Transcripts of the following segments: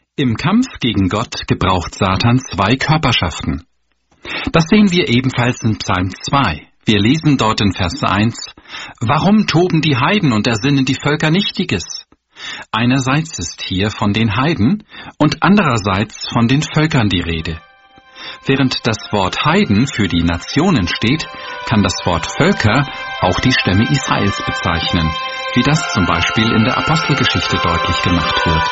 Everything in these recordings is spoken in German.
Im Kampf gegen Gott gebraucht Satan zwei Körperschaften. Das sehen wir ebenfalls in Psalm 2. Wir lesen dort in Vers 1, »Warum toben die Heiden und ersinnen die Völker Nichtiges?« Einerseits ist hier von den Heiden und andererseits von den Völkern die Rede. Während das Wort Heiden für die Nationen steht, kann das Wort Völker auch die Stämme Israels bezeichnen, wie das zum Beispiel in der Apostelgeschichte deutlich gemacht wird.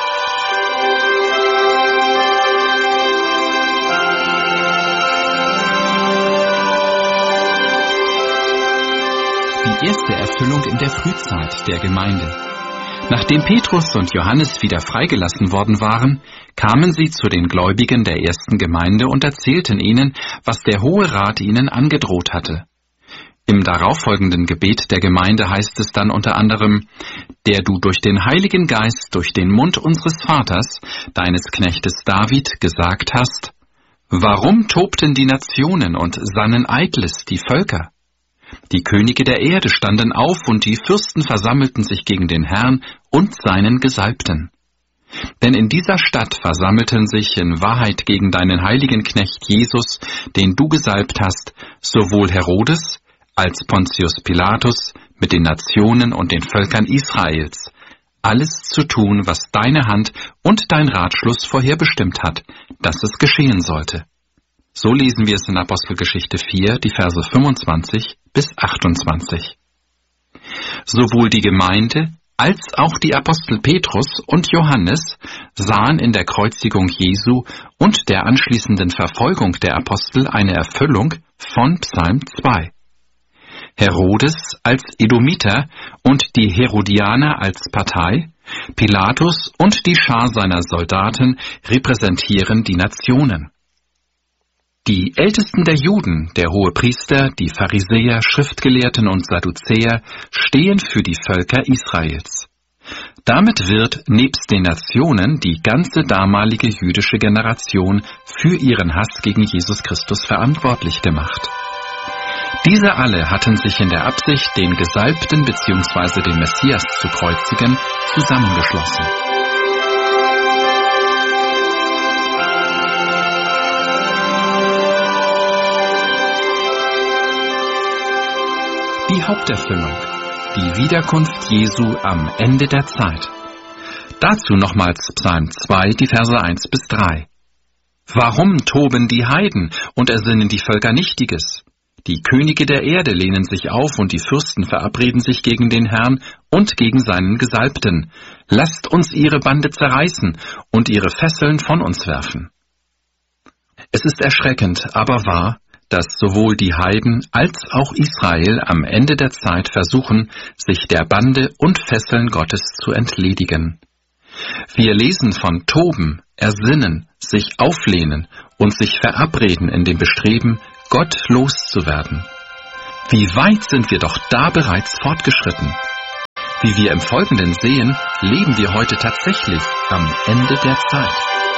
Die erste Erfüllung in der Frühzeit der Gemeinde. Nachdem Petrus und Johannes wieder freigelassen worden waren, kamen sie zu den Gläubigen der ersten Gemeinde und erzählten ihnen, was der Hohe Rat ihnen angedroht hatte. Im darauffolgenden Gebet der Gemeinde heißt es dann unter anderem, »Der du durch den Heiligen Geist, durch den Mund unseres Vaters, deines Knechtes David, gesagt hast, warum tobten die Nationen und sannen Eitles die Völker? Die Könige der Erde standen auf und die Fürsten versammelten sich gegen den Herrn und seinen Gesalbten. Denn in dieser Stadt versammelten sich in Wahrheit gegen deinen heiligen Knecht Jesus, den du gesalbt hast, sowohl Herodes als Pontius Pilatus mit den Nationen und den Völkern Israels, alles zu tun, was deine Hand und dein Ratschluss vorherbestimmt hat, dass es geschehen sollte.« So lesen wir es in Apostelgeschichte 4, die Verse 25 bis 28. Sowohl die Gemeinde als auch die Apostel Petrus und Johannes sahen in der Kreuzigung Jesu und der anschließenden Verfolgung der Apostel eine Erfüllung von Psalm 2. Herodes als Edomiter und die Herodianer als Partei, Pilatus und die Schar seiner Soldaten repräsentieren die Nationen. Die Ältesten der Juden, der Hohepriester, die Pharisäer, Schriftgelehrten und Sadduzäer stehen für die Völker Israels. Damit wird nebst den Nationen die ganze damalige jüdische Generation für ihren Hass gegen Jesus Christus verantwortlich gemacht. Diese alle hatten sich in der Absicht, den Gesalbten bzw. den Messias zu kreuzigen, zusammengeschlossen. Die Haupterfüllung, die Wiederkunft Jesu am Ende der Zeit. Dazu nochmals Psalm 2, die Verse 1 bis 3. Warum toben die Heiden und ersinnen die Völker Nichtiges? Die Könige der Erde lehnen sich auf und die Fürsten verabreden sich gegen den Herrn und gegen seinen Gesalbten. Lasst uns ihre Bande zerreißen und ihre Fesseln von uns werfen. Es ist erschreckend, aber wahr, dass sowohl die Heiden als auch Israel am Ende der Zeit versuchen, sich der Bande und Fesseln Gottes zu entledigen. Wir lesen von Toben, Ersinnen, sich auflehnen und sich verabreden in dem Bestreben, Gott loszuwerden. Wie weit sind wir doch da bereits fortgeschritten? Wie wir im Folgenden sehen, leben wir heute tatsächlich am Ende der Zeit.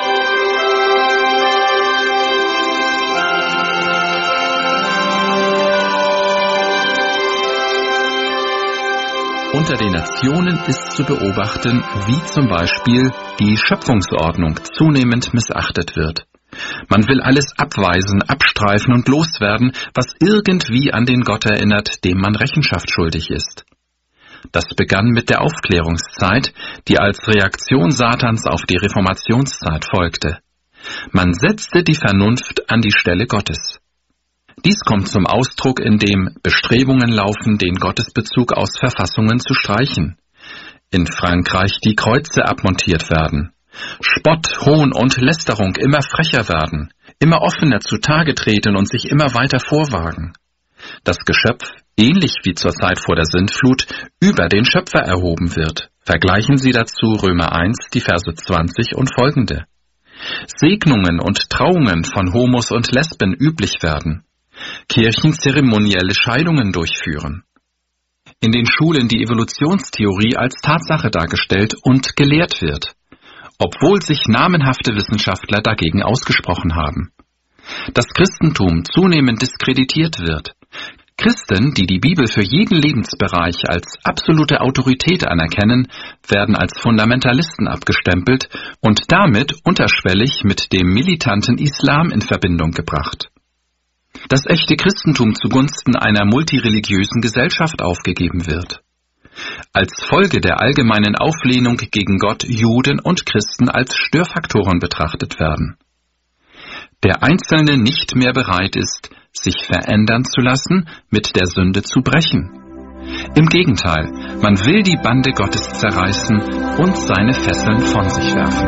Unter den Nationen ist zu beobachten, wie zum Beispiel die Schöpfungsordnung zunehmend missachtet wird. Man will alles abweisen, abstreifen und loswerden, was irgendwie an den Gott erinnert, dem man Rechenschaft schuldig ist. Das begann mit der Aufklärungszeit, die als Reaktion Satans auf die Reformationszeit folgte. Man setzte die Vernunft an die Stelle Gottes. Dies kommt zum Ausdruck, indem Bestrebungen laufen, den Gottesbezug aus Verfassungen zu streichen. In Frankreich die Kreuze abmontiert werden. Spott, Hohn und Lästerung immer frecher werden, immer offener zutage treten und sich immer weiter vorwagen. Das Geschöpf, ähnlich wie zur Zeit vor der Sintflut, über den Schöpfer erhoben wird. Vergleichen Sie dazu Römer 1, die Verse 20 und folgende. Segnungen und Trauungen von Homos und Lesben üblich werden. Kirchen zeremonielle Scheidungen durchführen. In den Schulen die Evolutionstheorie als Tatsache dargestellt und gelehrt wird, obwohl sich namenhafte Wissenschaftler dagegen ausgesprochen haben. Das Christentum zunehmend diskreditiert wird. Christen, die die Bibel für jeden Lebensbereich als absolute Autorität anerkennen, werden als Fundamentalisten abgestempelt und damit unterschwellig mit dem militanten Islam in Verbindung gebracht. Das echte Christentum zugunsten einer multireligiösen Gesellschaft aufgegeben wird. Als Folge der allgemeinen Auflehnung gegen Gott Juden und Christen als Störfaktoren betrachtet werden. Der Einzelne nicht mehr bereit ist, sich verändern zu lassen, mit der Sünde zu brechen. Im Gegenteil, man will die Bande Gottes zerreißen und seine Fesseln von sich werfen.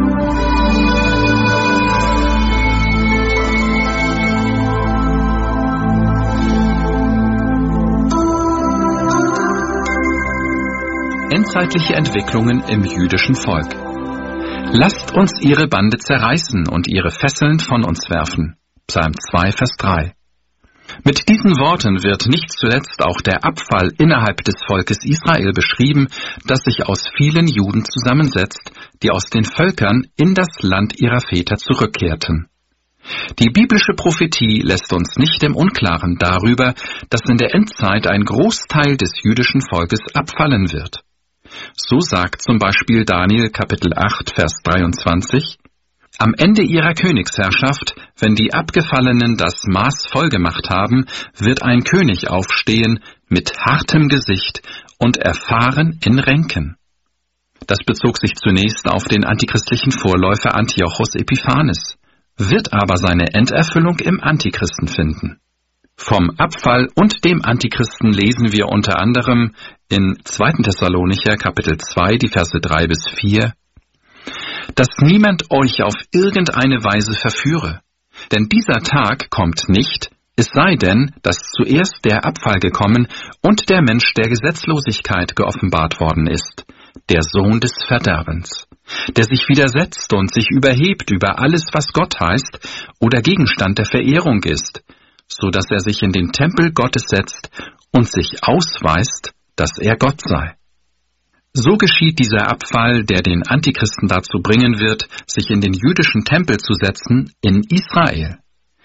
Endzeitliche Entwicklungen im jüdischen Volk. Lasst uns ihre Bande zerreißen und ihre Fesseln von uns werfen. Psalm 2, Vers 3. Mit diesen Worten wird nicht zuletzt auch der Abfall innerhalb des Volkes Israel beschrieben, das sich aus vielen Juden zusammensetzt, die aus den Völkern in das Land ihrer Väter zurückkehrten. Die biblische Prophetie lässt uns nicht im Unklaren darüber, dass in der Endzeit ein Großteil des jüdischen Volkes abfallen wird. So sagt zum Beispiel Daniel Kapitel 8, Vers 23, am Ende ihrer Königsherrschaft, wenn die Abgefallenen das Maß vollgemacht haben, wird ein König aufstehen mit hartem Gesicht und erfahren in Ränken. Das bezog sich zunächst auf den antichristlichen Vorläufer Antiochos Epiphanes, wird aber seine Enderfüllung im Antichristen finden. Vom Abfall und dem Antichristen lesen wir unter anderem in 2. Thessalonicher Kapitel 2, die Verse 3 bis 4, dass niemand euch auf irgendeine Weise verführe, denn dieser Tag kommt nicht, es sei denn, dass zuerst der Abfall gekommen und der Mensch der Gesetzlosigkeit geoffenbart worden ist, der Sohn des Verderbens, der sich widersetzt und sich überhebt über alles, was Gott heißt oder Gegenstand der Verehrung ist, so dass er sich in den Tempel Gottes setzt und sich ausweist, dass er Gott sei. So geschieht dieser Abfall, der den Antichristen dazu bringen wird, sich in den jüdischen Tempel zu setzen, in Israel.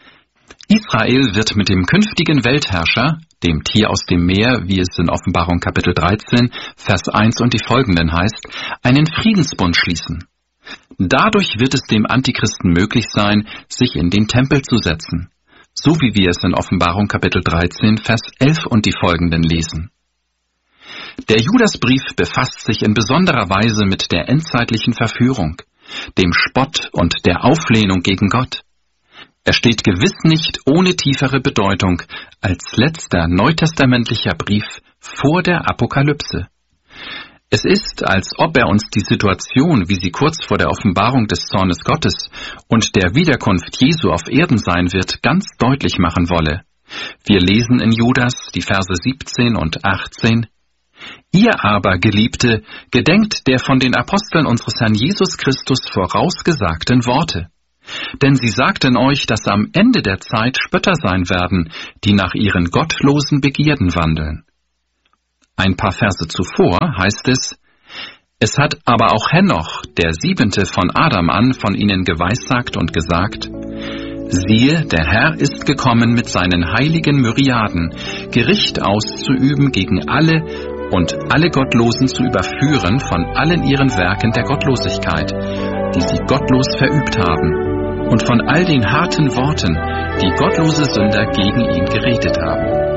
Israel wird mit dem künftigen Weltherrscher, dem Tier aus dem Meer, wie es in Offenbarung Kapitel 13, Vers 1 und die folgenden heißt, einen Friedensbund schließen. Dadurch wird es dem Antichristen möglich sein, sich in den Tempel zu setzen, so wie wir es in Offenbarung Kapitel 13, Vers 11 und die folgenden lesen. Der Judasbrief befasst sich in besonderer Weise mit der endzeitlichen Verführung, dem Spott und der Auflehnung gegen Gott. Er steht gewiss nicht ohne tiefere Bedeutung als letzter neutestamentlicher Brief vor der Apokalypse. Es ist, als ob er uns die Situation, wie sie kurz vor der Offenbarung des Zornes Gottes und der Wiederkunft Jesu auf Erden sein wird, ganz deutlich machen wolle. Wir lesen in Judas die Verse 17 und 18, Ihr aber, Geliebte, gedenkt der von den Aposteln unseres Herrn Jesus Christus vorausgesagten Worte. Denn sie sagten euch, dass am Ende der Zeit Spötter sein werden, die nach ihren gottlosen Begierden wandeln. Ein paar Verse zuvor heißt es, es hat aber auch Henoch, der 7. von Adam an, von ihnen geweissagt und gesagt, siehe, der Herr ist gekommen mit seinen heiligen Myriaden, Gericht auszuüben gegen alle und alle Gottlosen zu überführen von allen ihren Werken der Gottlosigkeit, die sie gottlos verübt haben, und von all den harten Worten, die gottlose Sünder gegen ihn geredet haben.